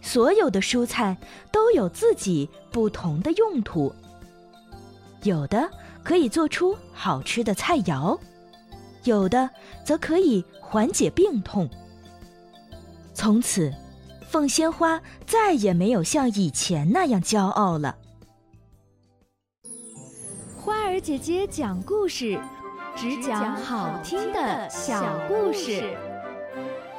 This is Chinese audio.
所有的蔬菜都有自己不同的用途，有的可以做出好吃的菜肴，有的则可以缓解病痛。从此，凤仙花再也没有像以前那样骄傲了。 花儿姐姐讲故事，只讲好听的小故事。